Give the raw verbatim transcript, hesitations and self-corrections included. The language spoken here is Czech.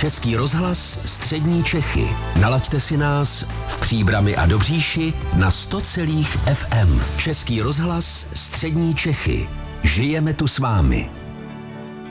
Český rozhlas Střední Čechy. Nalaďte si nás v Příbrami a Dobříši na sto celá ef em. Český rozhlas Střední Čechy. Žijeme tu s vámi.